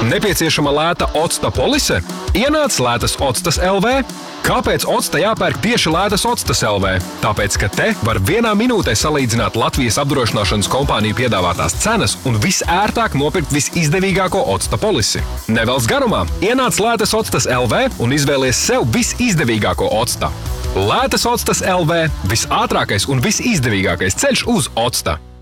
Nepieciešama lēta octa polise? Ienāc lētas octas LV. Kāpēc octa jāpērk tieši lētas octas LV? Tāpēc, ka te var vienā minūtē salīdzināt Latvijas apdrošināšanas kompāniju piedāvātās cenas un visērtāk nopirkt visizdevīgāko octa polisi. Nevelc garumā, ienāc lētas octas LV un izvēlies sev visizdevīgāko octa. Lētas octas LV – visātrākais un visizdevīgākais ceļš uz octa.